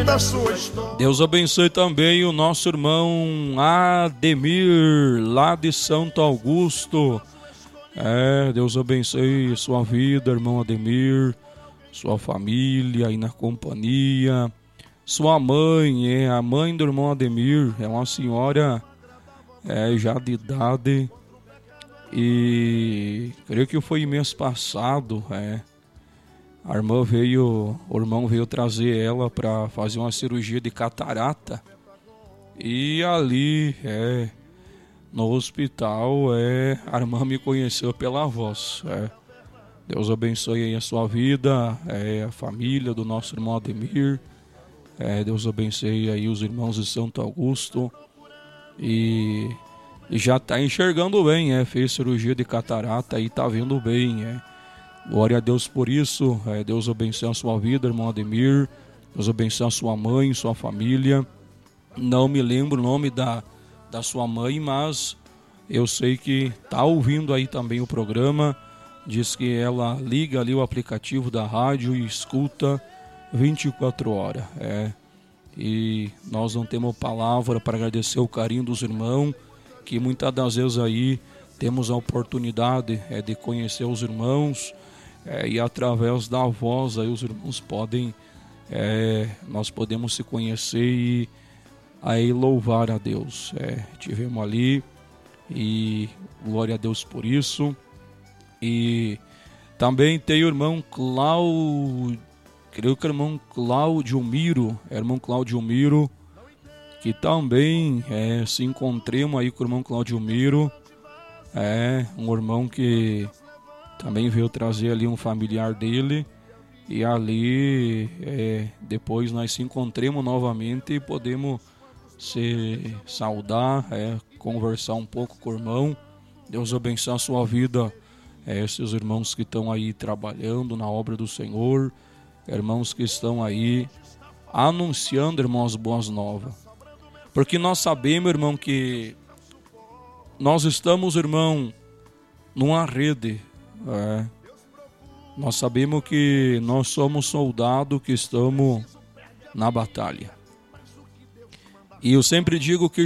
da sua história. Deus abençoe também o nosso irmão Ademir, lá de Santo Augusto. Deus abençoe sua vida, irmão Ademir, sua família aí na companhia. Sua mãe, a mãe do irmão Ademir, é uma senhora já de idade. E creio que foi mês passado, o irmão veio trazer ela para fazer uma cirurgia de catarata. E ali, no hospital, a irmã me conheceu pela voz. Deus abençoe aí a sua vida, a família do nosso irmão Ademir. Deus abençoe aí os irmãos de Santo Augusto. E já está enxergando bem, fez cirurgia de catarata e está vendo bem. Glória a Deus por isso. Deus abençoe a sua vida, irmão Ademir. Deus abençoe a sua mãe, sua família. Não me lembro o nome da sua mãe, mas eu sei que está ouvindo aí também o programa. Diz que ela liga ali o aplicativo da rádio e escuta 24 horas. E nós não temos palavra para agradecer o carinho dos irmãos, que muitas das vezes aí temos a oportunidade de conhecer os irmãos, e através da voz aí os irmãos podem, nós podemos se conhecer e aí louvar a Deus. Tivemos ali e glória a Deus por isso. E também tem o irmão Cláudio, creio que é o irmão Cláudio Miro, que também se encontremos aí com o irmão Cláudio Miro. Um irmão que também veio trazer ali um familiar dele. E ali depois nós se encontremos novamente e podemos se saudar, conversar um pouco com o irmão. Deus abençoe a sua vida, esses irmãos que estão aí trabalhando na obra do Senhor, irmãos que estão aí anunciando, irmãos, boas novas. Porque nós sabemos, irmão, que nós estamos, irmão, numa rede. Nós sabemos que nós somos soldados que estamos na batalha. E eu sempre digo que